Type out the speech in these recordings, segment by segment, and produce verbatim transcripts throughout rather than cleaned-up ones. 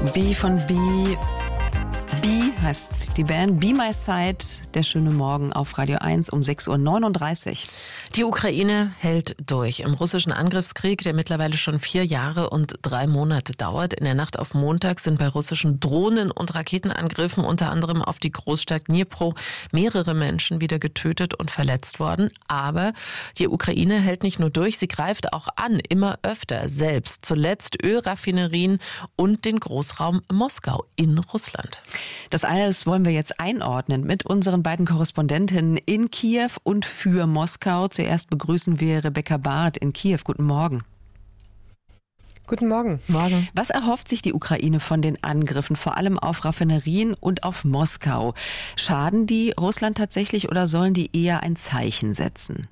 B von B. B heißt die Band. Be My Side, der schöne Morgen auf Radio eins um sechs Uhr neununddreißig. Die Ukraine hält durch im russischen Angriffskrieg, der mittlerweile schon vier Jahre und drei Monate dauert. In der Nacht auf Montag sind bei russischen Drohnen- und Raketenangriffen unter anderem auf die Großstadt Dnipro mehrere Menschen wieder getötet und verletzt worden. Aber die Ukraine hält nicht nur durch, sie greift auch an, immer öfter selbst. Zuletzt Ölraffinerien und den Großraum Moskau in Russland. Das alles wollen wir jetzt einordnen mit unseren beiden Korrespondentinnen in Kiew und für Moskau. Zuerst begrüßen wir Rebecca Barth in Kiew. Guten Morgen. Guten Morgen. Morgen. Was erhofft sich die Ukraine von den Angriffen, vor allem auf Raffinerien und auf Moskau? Schaden die Russland tatsächlich oder sollen die eher ein Zeichen setzen?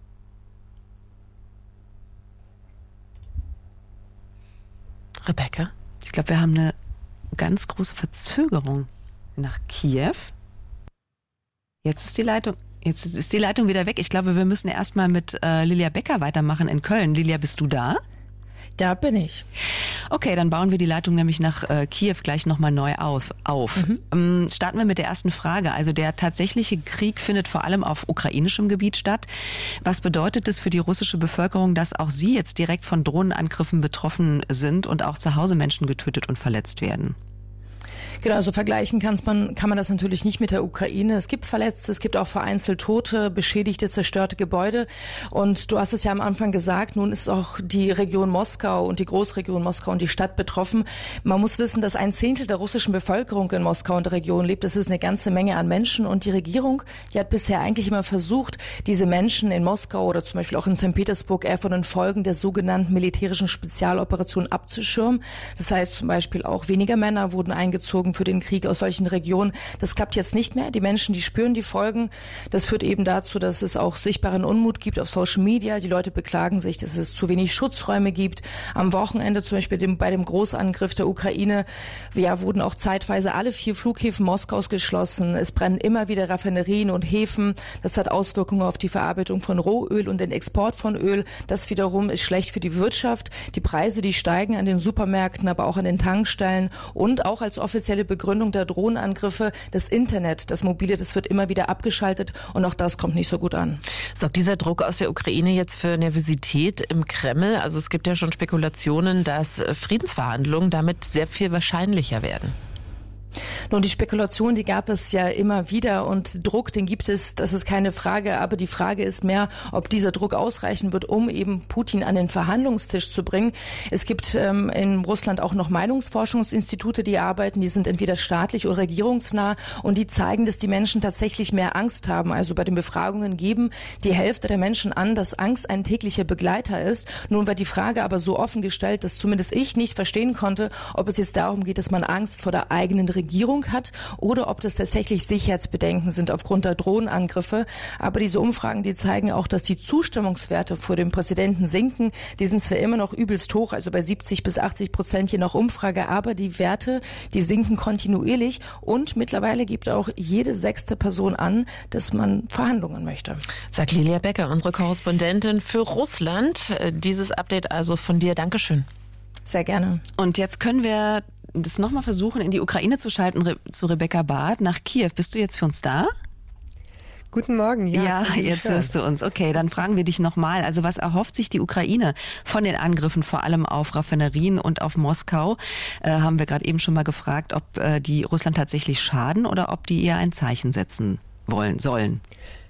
Rebecca? Ich glaube, wir haben eine ganz große Verzögerung nach Kiew. Jetzt ist die Leitung, jetzt ist die Leitung wieder weg. Ich glaube, wir müssen erstmal mit äh, Lilia Becker weitermachen in Köln. Lilia, bist du da? Da bin ich. Okay, dann bauen wir die Leitung nämlich nach äh, Kiew gleich nochmal neu aus, auf. Mhm. Ähm, starten wir mit der ersten Frage. Also der tatsächliche Krieg findet vor allem auf ukrainischem Gebiet statt. Was bedeutet es für die russische Bevölkerung, dass auch sie jetzt direkt von Drohnenangriffen betroffen sind und auch zu Hause Menschen getötet und verletzt werden? Genau, also vergleichen kann's man, kann man das natürlich nicht mit der Ukraine. Es gibt Verletzte, es gibt auch vereinzelt Tote, beschädigte, zerstörte Gebäude. Und du hast es ja am Anfang gesagt, nun ist auch die Region Moskau und die Großregion Moskau und die Stadt betroffen. Man muss wissen, dass ein Zehntel der russischen Bevölkerung in Moskau und der Region lebt. Das ist eine ganze Menge an Menschen. Und die Regierung, die hat bisher eigentlich immer versucht, diese Menschen in Moskau oder zum Beispiel auch in Sankt Petersburg eher von den Folgen der sogenannten militärischen Spezialoperation abzuschirmen. Das heißt zum Beispiel auch weniger Männer wurden eingezogen für den Krieg aus solchen Regionen. Das klappt jetzt nicht mehr. Die Menschen, die spüren die Folgen. Das führt eben dazu, dass es auch sichtbaren Unmut gibt auf Social Media. Die Leute beklagen sich, dass es zu wenig Schutzräume gibt. Am Wochenende zum Beispiel dem, bei dem Großangriff der Ukraine ja, wurden auch zeitweise alle vier Flughäfen Moskaus geschlossen. Es brennen immer wieder Raffinerien und Häfen. Das hat Auswirkungen auf die Verarbeitung von Rohöl und den Export von Öl. Das wiederum ist schlecht für die Wirtschaft. Die Preise, die steigen an den Supermärkten, aber auch an den Tankstellen und auch als offizielle Begründung der Drohnenangriffe das Internet, das Mobile, das wird immer wieder abgeschaltet und auch das kommt nicht so gut an. Sorgt dieser Druck aus der Ukraine jetzt für Nervosität im Kreml? Also es gibt ja schon Spekulationen, dass Friedensverhandlungen damit sehr viel wahrscheinlicher werden. Nun, die Spekulation, die gab es ja immer wieder und Druck, den gibt es, das ist keine Frage, aber die Frage ist mehr, ob dieser Druck ausreichen wird, um eben Putin an den Verhandlungstisch zu bringen. Es gibt ähm, in Russland auch noch Meinungsforschungsinstitute, die arbeiten, die sind entweder staatlich oder regierungsnah und die zeigen, dass die Menschen tatsächlich mehr Angst haben. Also bei den Befragungen geben die Hälfte der Menschen an, dass Angst ein täglicher Begleiter ist. Nun war die Frage aber so offen gestellt, dass zumindest ich nicht verstehen konnte, ob es jetzt darum geht, dass man Angst vor der eigenen Regierung hat oder ob das tatsächlich Sicherheitsbedenken sind aufgrund der Drohnenangriffe. Aber diese Umfragen, die zeigen auch, dass die Zustimmungswerte vor dem Präsidenten sinken. Die sind zwar immer noch übelst hoch, also bei siebzig bis achtzig Prozent je nach Umfrage, aber die Werte, die sinken kontinuierlich und mittlerweile gibt auch jede sechste Person an, dass man Verhandlungen möchte. Sagt Lilia Becker, unsere Korrespondentin für Russland. Dieses Update also von dir. Dankeschön. Sehr gerne. Und jetzt können wir das nochmal versuchen, in die Ukraine zu schalten, Re- zu Rebecca Barth nach Kiew. Bist du jetzt für uns da? Guten Morgen, ja. Ja, jetzt hörst du uns. Okay, dann fragen wir dich nochmal. Also was erhofft sich die Ukraine von den Angriffen, vor allem auf Raffinerien und auf Moskau? Äh, haben wir gerade eben schon mal gefragt, ob äh, die Russland tatsächlich schaden oder ob die eher ein Zeichen setzen wollen, sollen.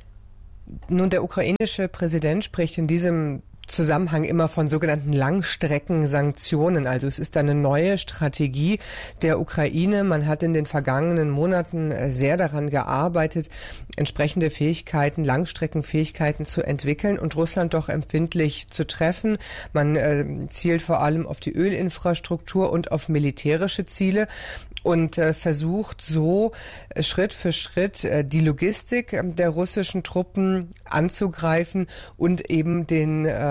Nun, der ukrainische Präsident spricht in diesem Zusammenhang immer von sogenannten Langstreckensanktionen. Also es ist eine neue Strategie der Ukraine. Man hat in den vergangenen Monaten sehr daran gearbeitet, entsprechende Fähigkeiten, Langstreckenfähigkeiten zu entwickeln und Russland doch empfindlich zu treffen. Man äh, zielt vor allem auf die Ölinfrastruktur und auf militärische Ziele und äh, versucht so äh, Schritt für Schritt äh, die Logistik äh, der russischen Truppen anzugreifen und eben den äh,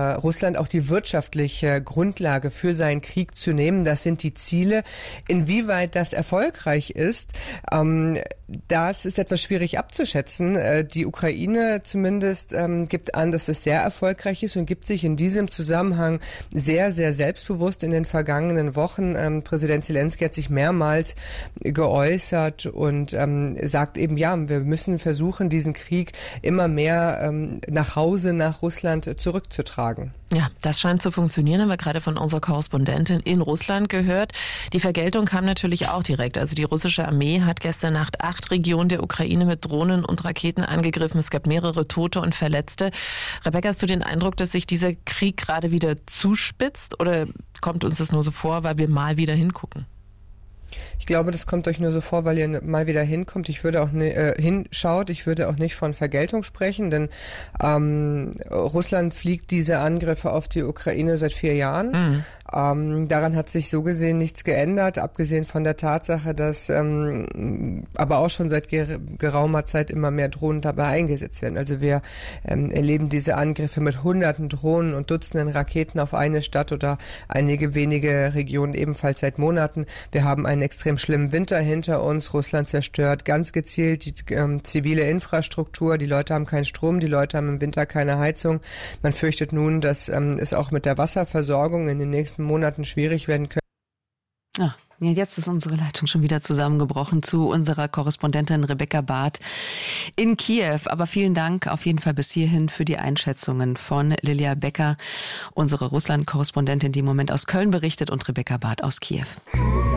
Russland auch die wirtschaftliche Grundlage für seinen Krieg zu nehmen. Das sind die Ziele. Inwieweit das erfolgreich ist, ähm, das ist etwas schwierig abzuschätzen. Äh, die Ukraine zumindest ähm, gibt an, dass es sehr erfolgreich ist und gibt sich in diesem Zusammenhang sehr, sehr selbstbewusst in den vergangenen Wochen. Ähm, Präsident Zelensky hat sich mehrmals geäußert und ähm, sagt eben, ja, wir müssen versuchen, diesen Krieg immer mehr ähm, nach Hause, nach Russland zurückzutragen. Ja, das scheint zu funktionieren, haben wir gerade von unserer Korrespondentin in Russland gehört. Die Vergeltung kam natürlich auch direkt. Also die russische Armee hat gestern Nacht acht Regionen der Ukraine mit Drohnen und Raketen angegriffen. Es gab mehrere Tote und Verletzte. Rebecca, hast du den Eindruck, dass sich dieser Krieg gerade wieder zuspitzt oder kommt uns das nur so vor, weil wir mal wieder hingucken? Ich glaube, das kommt euch nur so vor, weil ihr mal wieder hinkommt. Ich würde auch ne, äh, hinschaut. Ich würde auch nicht von Vergeltung sprechen, denn ähm, Russland fliegt diese Angriffe auf die Ukraine seit vier Jahren. Mhm. Ähm, daran hat sich so gesehen nichts geändert, abgesehen von der Tatsache, dass ähm, aber auch schon seit ger- geraumer Zeit immer mehr Drohnen dabei eingesetzt werden. Also wir ähm, erleben diese Angriffe mit hunderten Drohnen und Dutzenden Raketen auf eine Stadt oder einige wenige Regionen ebenfalls seit Monaten. Wir haben einen extrem schlimmen Winter hinter uns. Russland zerstört ganz gezielt die ähm, zivile Infrastruktur. Die Leute haben keinen Strom, die Leute haben im Winter keine Heizung. Man fürchtet nun, dass ähm, es auch mit der Wasserversorgung in den nächsten Monaten schwierig werden könnte. Ah, ja, jetzt ist unsere Leitung schon wieder zusammengebrochen zu unserer Korrespondentin Rebecca Barth in Kiew. Aber vielen Dank auf jeden Fall bis hierhin für die Einschätzungen von Lilia Becker, unsere Russland-Korrespondentin, die im Moment aus Köln berichtet, und Rebecca Barth aus Kiew.